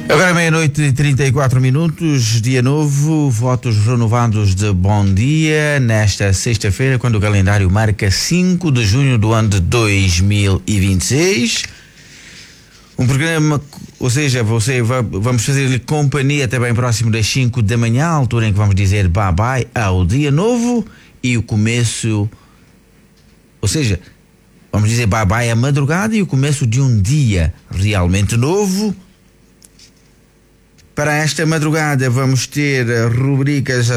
Agora meia-noite e 34 minutos, dia novo, votos renovados de bom dia nesta sexta-feira, quando o calendário marca 5 de junho do ano de 2026. Um programa, ou seja, vamos fazer-lhe companhia até bem próximo das 5 da manhã, a altura em que vamos dizer bye-bye ao dia novo e o começo, ou seja, vamos dizer bye-bye à madrugada e o começo de um dia realmente novo. Para esta madrugada vamos ter as rubricas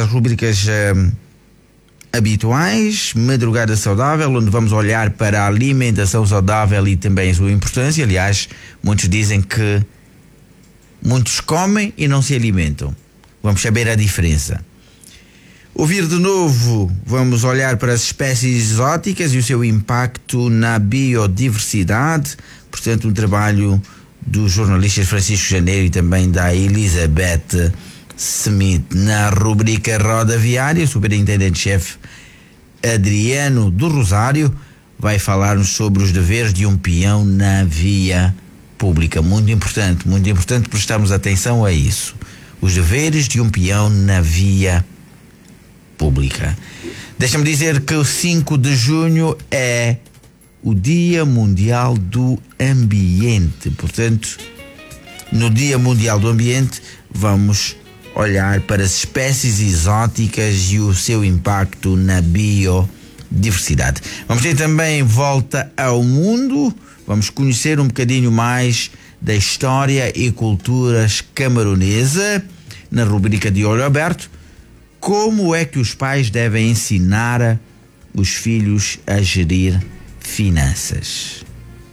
habituais, Madrugada Saudável, onde vamos olhar para a alimentação saudável e também a sua importância. Aliás, muitos dizem que muitos comem e não se alimentam. Vamos saber a diferença. Ouvir de novo, vamos olhar para as espécies exóticas e o seu impacto na biodiversidade. Portanto, um trabalho dos jornalistas Francisco Janeiro e também da Elizabeth Smith. Na rubrica Roda Viária, o superintendente-chefe Adriano do Rosário vai falar-nos sobre os deveres de um peão na via pública. Muito importante prestarmos atenção a isso. Os deveres de um peão na via pública. Deixa-me dizer que o 5 de junho é o Dia Mundial do Ambiente. Portanto, no Dia Mundial do Ambiente, vamos olhar para as espécies exóticas e o seu impacto na biodiversidade. Vamos ter também Volta ao Mundo. Vamos conhecer um bocadinho mais da história e culturas camaronesa. Na rubrica de Olho Aberto, como é que os pais devem ensinar os filhos a gerir finanças.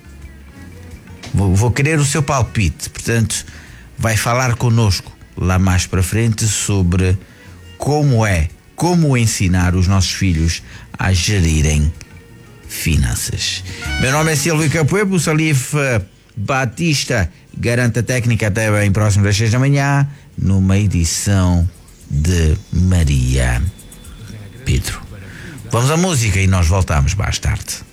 Vou querer o seu palpite, portanto, vai falar connosco lá mais para frente sobre como ensinar os nossos filhos a gerirem finanças. Meu nome é Silvio Capoeiro, o Salif Batista garante a técnica até bem próximo das 6 da manhã, numa edição de Maria Pedro. Vamos à música e nós voltamos mais tarde.